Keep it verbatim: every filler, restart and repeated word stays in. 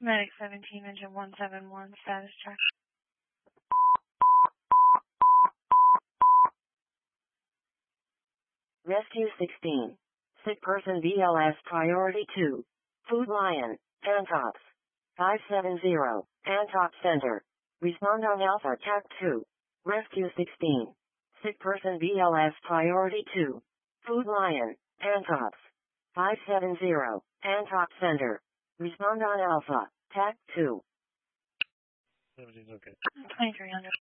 Medic seventeen, engine one seven one, status check. Rescue sixteen. Sick person B L S priority two. Food Lion, Antops. five seven zero, Antop Center. Respond on Alpha T A C two. Rescue sixteen. Sick person B L S priority two. Food Lion, Antops. five seven zero, Antop Center. Respond on Alpha T A C two. Everything's okay. twenty-three hundred.